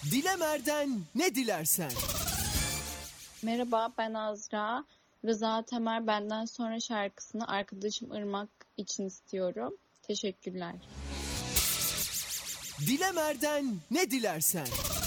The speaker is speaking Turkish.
Dilemer'den ne dilersen. Merhaba, ben Azra. Rıza Temer Benden Sonra şarkısını arkadaşım Irmak için istiyorum. Teşekkürler. Dilemer'den ne dilersen.